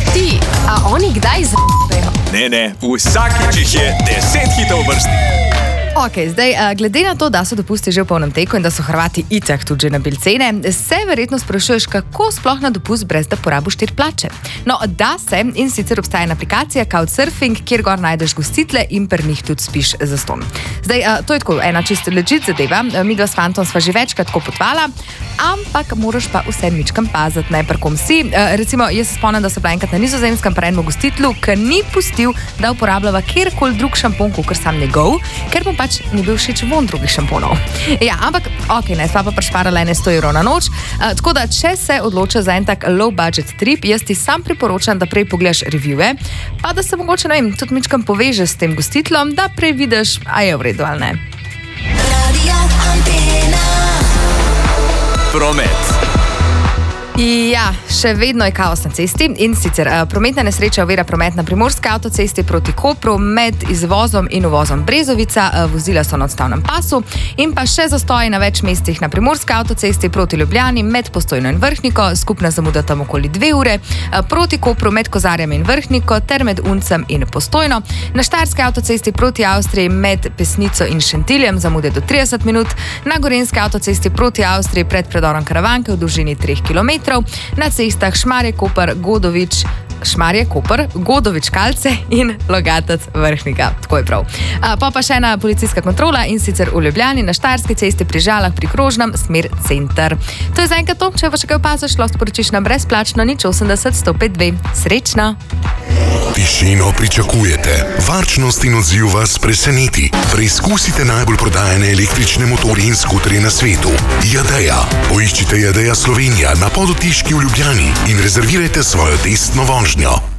Ti, a oni kdaj z***ejo? Ne, vsakič jih je 10 hitov vrsti. Ok, zdaj, glede na to, da so dopusti že v polnem teku in da so Hrvati itak tudi že nabili cene, se verjetno sprašuješ, kako sploh na dopust brez da porabiš 4 plače. No, da se, in sicer obstaja ena aplikacija Couchsurfing, kjer gor najdeš gostitele in pri njih tudi spiš zastonj. Zdaj, to je tako ena čisto legit zadeva, midva s fantom sva že večkrat tako potvala, ampak moraš pa vse mičkam paziti, ne, pri kom si. Recimo, jaz se spomnim, da so bila enkrat na Nizozemskem pri enem gostitlu, ki ni pustil, da uporabljava kjerkoli drug šampon, kakor sam njegov, ker mu pač ni bil všeč von drugih šamponov. Ja, ampak, ok, ne, sva pa šparala 100 evrov na noč, tako da, če se odloča za en tak low budget trip, jaz ti sam priporočam, da prej pogledaš reviewje, pa da se mogoče, ne vem, tudi mičkam povežeš s tem gostitlom, da prej vidiš, a je v redu ali ne. Promet. Ja, še vedno je kaos na cesti in sicer prometna nesreča ovira promet na primorski avtocesti proti Kopru med izvozom in uvozom Brezovica, vozila so na odstavnem pasu in pa še zastoji na več mestih na primorski avtocesti proti Ljubljani med Postojno in Vrhniko, skupna zamuda tam okoli 2 ure, proti Kopru med Kozarjem in Vrhniko ter med Uncem in Postojno, na Štajerski avtocesti proti Avstriji med Pesnico in Šentiljem zamude do 30 minut, na Gorenjski avtocesti proti Avstriji pred predorom Karavanke v dolžini 3 km, na cestah Šmarje-Koper, Godovič-Kalce in Logatec-Vrhnika. Tako je prav. Pa še ena policijska kontrola in sicer v Ljubljani na Štajerski cesti pri Žalah pri Krožnem smer center. To je zaenkrat to, če pa še kaj opaziš, lahko sporočiš nam brezplačno 080 105 2. Srečno! Tišino pričakujete, varčnost in odziv vas preseneti. Preizkusite najbolj prodajane električne motorje in skuterje na svetu. Jadeja. Poiščite Jadeja Slovenija na Podotiški v Ljubljani in rezervirajte svojo testno vožnjo.